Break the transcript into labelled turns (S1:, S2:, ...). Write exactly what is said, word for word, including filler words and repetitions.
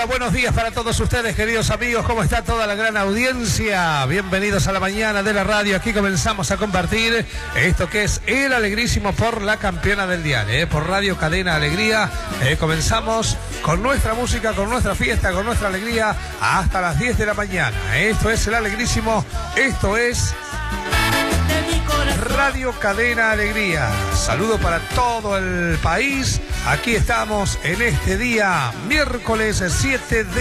S1: Hola, buenos días para todos ustedes, queridos amigos. ¿Cómo está toda la gran audiencia? Bienvenidos a la mañana de la radio. Aquí comenzamos a compartir esto que es El Alegrísimo por la campeona del dial, ¿eh? Por Radio Cadena Alegría. Eh, comenzamos con nuestra música, con nuestra fiesta, con nuestra alegría hasta las diez de la mañana. Esto es El Alegrísimo. Esto es Radio Cadena Alegría. Saludo para todo el país. Aquí estamos en este día, miércoles siete de